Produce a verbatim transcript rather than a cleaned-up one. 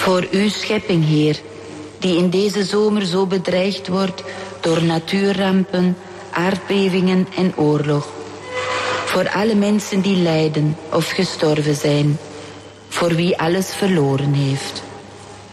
Voor uw schepping, Heer, die in deze zomer zo bedreigd wordt door natuurrampen, aardbevingen en oorlog. Voor alle mensen die lijden of gestorven zijn, voor wie alles verloren heeft.